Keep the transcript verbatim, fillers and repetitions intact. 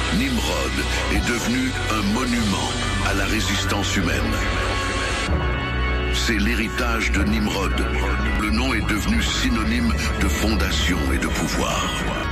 Nimrod est devenu un monument à la résistance humaine. C'est l'héritage de Nimrod. Le nom est devenu synonyme de fondation et de pouvoir.